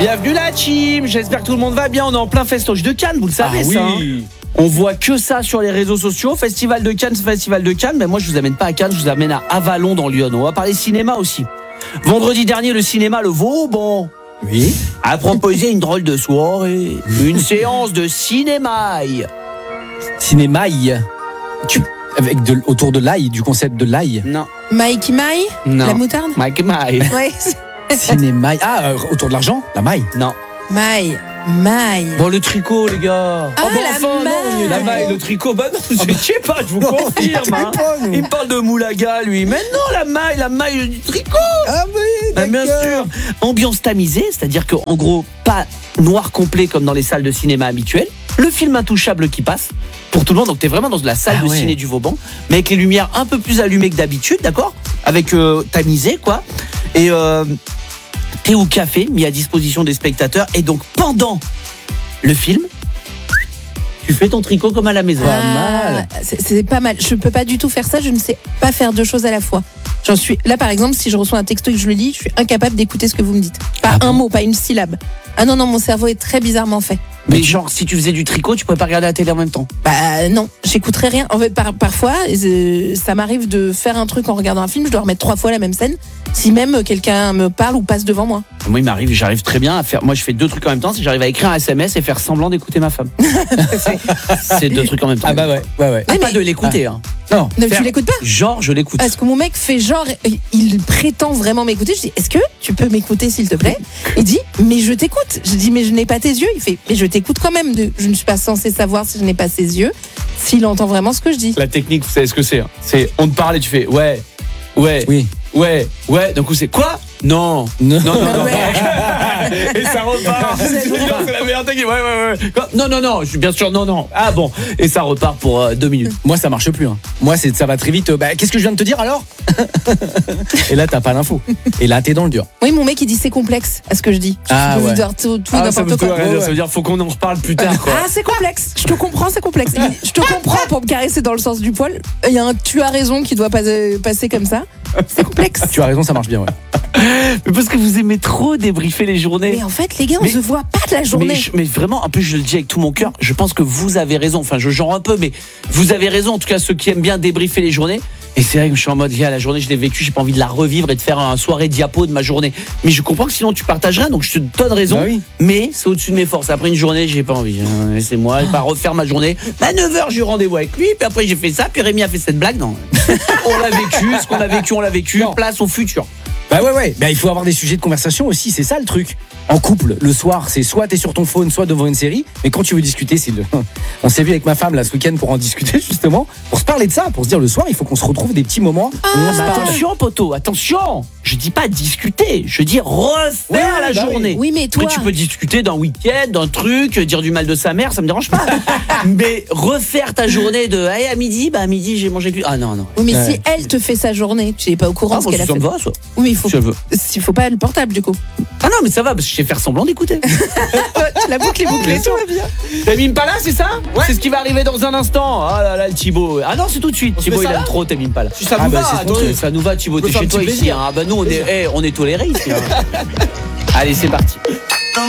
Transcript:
Bienvenue la team, j'espère que tout le monde va bien, on est en plein festoche de Cannes, vous le savez oui. ça On voit que ça sur les réseaux sociaux, Festival de Cannes, mais moi je vous amène pas à Cannes, je vous amène à Avalon dans l'Yonne. On va parler cinéma aussi. Vendredi dernier, le cinéma Le Vauban a proposé une drôle de soirée, une séance de cinémaï. Cinémaï. Autour de l'ail, du concept de l'ail. Non. Mikey Maï. Non. La moutarde. Mike Maï. Ouais. Cinémaï. Autour de l'argent, la maille. Non. Maï. Bon, le tricot, les gars. Ah, la maille. La maille, le tricot, bah non, je sais pas, je vous confirme. Hein. Il me parle de moulaga, lui. Mais non, la maille du tricot. Ah oui, bah, bien sûr. Ambiance tamisée, c'est-à-dire qu'en gros, pas noir complet comme dans les salles de cinéma habituelles. Le film intouchable qui passe pour tout le monde. Donc t'es vraiment dans la salle de ciné du Vauban, mais avec les lumières un peu plus allumées que d'habitude, d'accord ? Avec tamisé, quoi. Et thé ou café mis à disposition des spectateurs. Et donc pendant le film, tu fais ton tricot comme à la maison. Pas mal. C'est pas mal. Je peux pas du tout faire ça. Je ne sais pas faire deux choses à la fois. J'en suis là, par exemple, si je reçois un texto et que je le lis, je suis incapable d'écouter ce que vous me dites. Pas un mot, pas une syllabe. Ah non, mon cerveau est très bizarrement fait. Mais genre, si tu faisais du tricot, tu pourrais pas regarder la télé en même temps. Bah non, j'écouterais rien. En fait, parfois, ça m'arrive de faire un truc en regardant un film, je dois remettre 3 fois la même scène, si même quelqu'un me parle ou passe devant moi. Moi, j'arrive très bien à faire. Moi, je fais 2 trucs en même temps. C'est j'arrive à écrire un SMS et faire semblant d'écouter ma femme. C'est 2 trucs en même temps. Ah bah ouais. Pas de l'écouter, hein. Non. Non, tu l'écoutes pas ? Genre, je l'écoute. Parce que mon mec fait genre, il prétend vraiment m'écouter. Je dis, est-ce que tu peux m'écouter s'il te plaît ? Il dit, mais je t'écoute. Je dis, mais je n'ai pas tes yeux. Il fait, mais je t'écoute quand même. Je ne suis pas censée savoir si je n'ai pas ses yeux, s'il entend vraiment ce que je dis. La technique, vous savez ce que c'est, hein. C'est on te parle et tu fais ouais. D'un coup, c'est quoi ? Non. Ouais. Et ça repart. C'est la meilleure technique. Ouais. Non. Je suis bien sûr non. Ah bon. Et ça repart pour 2 minutes. Moi, ça marche plus. Hein. Moi, ça va très vite. Qu'est-ce que je viens de te dire alors ? Et là, t'as pas l'info. Et là, t'es dans le dur. Oui, mon mec, il dit c'est complexe à ce que je dis. Ah, je peux ouais. dire tout et n'importe quoi. Ça veut dire faut qu'on en reparle plus tard, quoi. Ah, c'est complexe. Je te comprends, c'est complexe. Je te comprends pour me caresser dans le sens du poil. Il y a un tu as raison qui doit passer comme ça. C'est complexe. Tu as raison, ça marche bien, ouais. Mais parce que vous aimez trop débriefer les journées. Mais en fait, les gars, on se voit pas de la journée. Mais vraiment, en plus, je le dis avec tout mon cœur, je pense que vous avez raison. Enfin, je genre un peu, mais vous avez raison. En tout cas, ceux qui aiment bien débriefer les journées. Et c'est vrai que je suis en mode, la journée, je l'ai vécue, j'ai pas envie de la revivre et de faire un soirée diapo de ma journée. Mais je comprends que sinon tu partagerais, donc je te donne raison. Bah oui. Mais c'est au-dessus de mes forces. Après une journée, j'ai pas envie. Laissez-moi, je vais pas refaire ma journée. À 9h, j'ai eu rendez-vous avec lui, puis après j'ai fait ça, puis Rémi a fait cette blague. Non. On l'a vécu, ce qu'on a vécu, on l'a vécu. Non. Place au futur. Bah ouais. Il faut avoir des sujets de conversation aussi, c'est ça le truc. En couple, le soir, c'est soit t'es sur ton phone, soit devant une série. Mais quand tu veux discuter, on s'est vu avec ma femme là ce week-end pour en discuter justement, pour se parler de ça, pour se dire le soir, il faut qu'on se retrouve des petits moments où on se parle. Attention, poteau, attention. Je dis pas discuter, je dis refaire la journée. Oui, mais toi. Après, tu peux discuter d'un week-end, d'un truc, dire du mal de sa mère, ça me dérange pas. Mais refaire ta journée de hey, à midi, j'ai mangé du. Ah non. Oui, mais si elle te fait sa journée, tu n'es pas au courant ce qu'elle a fait. Ça me va, ça. Oui, mais il faut. Si elle veut. Il faut pas le portable du coup. Ah non, mais ça va, parce que je sais faire semblant d'écouter. La boucle est bouclée. Tout va bien. T'as mis pas là, c'est ça ? Ouais. C'est ce qui va arriver dans un instant. Ah là là, le Thibaut. Ah non, c'est tout de suite. Thibaut, il aime trop, t'as mis pas là. Si ça vous va, attendez. Ça nous va, Thibaut, t'es faire chez un toi petit ici. plaisir. Hein. Ah bah nous, on est tolérés ici. Hein. Allez, c'est parti.